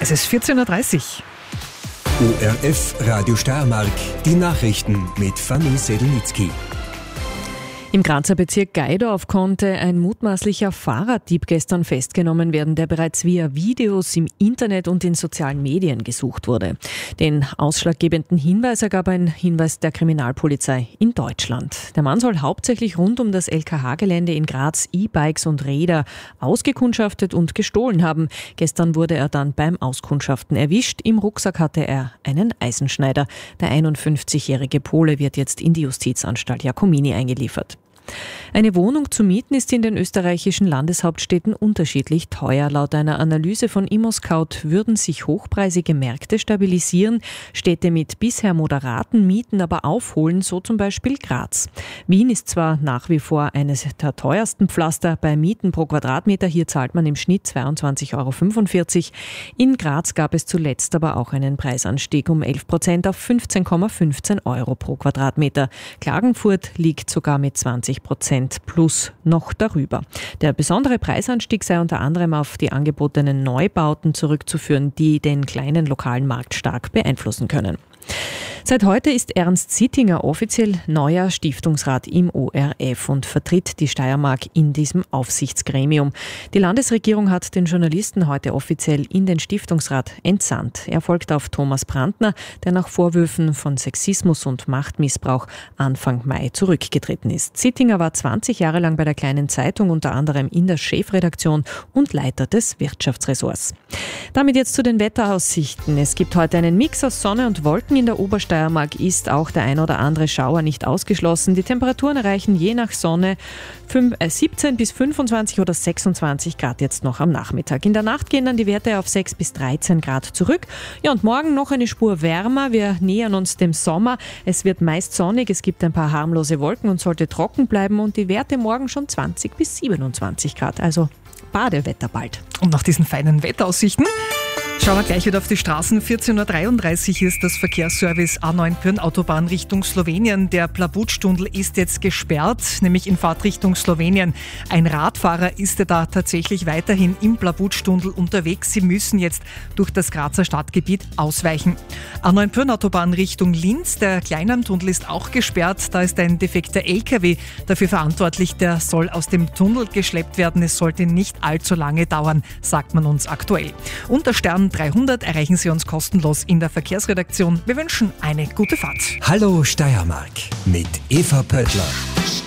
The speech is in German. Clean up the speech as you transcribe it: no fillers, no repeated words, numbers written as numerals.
Es ist 14.30 Uhr. ORF Radio Steiermark, die Nachrichten mit Fanny Sedelnitzky. Im Grazer Bezirk Gaidorf konnte ein mutmaßlicher Fahrraddieb gestern festgenommen werden, der bereits via Videos im Internet und in sozialen Medien gesucht wurde. Den ausschlaggebenden Hinweis ergab ein Hinweis der Kriminalpolizei in Deutschland. Der Mann soll hauptsächlich rund um das LKH-Gelände in Graz E-Bikes und Räder ausgekundschaftet und gestohlen haben. Gestern wurde er dann beim Auskundschaften erwischt. Im Rucksack hatte er einen Eisenschneider. Der 51-jährige Pole wird jetzt in die Justizanstalt Jakomini eingeliefert. Eine Wohnung zu mieten ist in den österreichischen Landeshauptstädten unterschiedlich teuer. Laut einer Analyse von ImmoScout würden sich hochpreisige Märkte stabilisieren, Städte mit bisher moderaten Mieten aber aufholen, so zum Beispiel Graz. Wien ist zwar nach wie vor eines der teuersten Pflaster bei Mieten pro Quadratmeter. Hier zahlt man im Schnitt 22,45 €. In Graz gab es zuletzt aber auch einen Preisanstieg um 11% auf 15,15 € pro Quadratmeter. Klagenfurt liegt sogar mit 20% plus noch darüber. Der besondere Preisanstieg sei unter anderem auf die angebotenen Neubauten zurückzuführen, die den kleinen lokalen Markt stark beeinflussen können. Seit heute ist Ernst Sittinger offiziell neuer Stiftungsrat im ORF und vertritt die Steiermark in diesem Aufsichtsgremium. Die Landesregierung hat den Journalisten heute offiziell in den Stiftungsrat entsandt. Er folgt auf Thomas Brandner, der nach Vorwürfen von Sexismus und Machtmissbrauch Anfang Mai zurückgetreten ist. Sittinger war 20 Jahre lang bei der Kleinen Zeitung, unter anderem in der Chefredaktion und Leiter des Wirtschaftsressorts. Damit jetzt zu den Wetteraussichten. Es gibt heute einen Mix aus Sonne und Wolken. In der Obersteiermark ist auch der ein oder andere Schauer nicht ausgeschlossen. Die Temperaturen erreichen je nach Sonne 17 bis 25 oder 26 Grad jetzt noch am Nachmittag. In der Nacht gehen dann die Werte auf 6 bis 13 Grad zurück. Ja, und morgen noch eine Spur wärmer. Wir nähern uns dem Sommer. Es wird meist sonnig, es gibt ein paar harmlose Wolken und sollte trocken bleiben. Und die Werte morgen schon 20 bis 27 Grad. Also Badewetter bald. Und nach diesen feinen Wetteraussichten schauen wir gleich wieder auf die Straßen. 14.33 Uhr ist das Verkehrsservice A9 Pirn-Autobahn Richtung Slowenien. Der Plabutstunnel ist jetzt gesperrt, nämlich in Fahrtrichtung Slowenien. Ein Radfahrer ist da tatsächlich weiterhin im Plabutstunnel unterwegs. Sie müssen jetzt durch das Grazer Stadtgebiet ausweichen. A9 Pirn-Autobahn Richtung Linz. Der Kleinheimtunnel ist auch gesperrt. Da ist ein defekter LKW dafür verantwortlich. Der soll aus dem Tunnel geschleppt werden. Es sollte nicht allzu lange dauern, sagt man uns aktuell. Unter Stern 300 erreichen Sie uns kostenlos in der Verkehrsredaktion. Wir wünschen eine gute Fahrt. Hallo Steiermark mit Eva Pöttler.